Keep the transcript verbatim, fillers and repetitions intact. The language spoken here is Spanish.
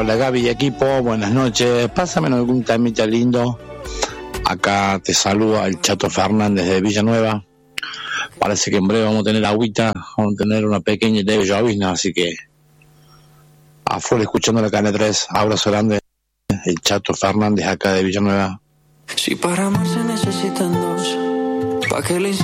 Hola Gaby y equipo, buenas noches. Pásame algún temita lindo. Acá te saluda el Chato Fernández de Villanueva. Parece que en breve vamos a tener agüita, vamos a tener una pequeña leve llovizna, así que afuera escuchando la Canal tres. Abrazo grande, el Chato Fernández acá de Villanueva. Si para amar se necesitan dos, pa' que le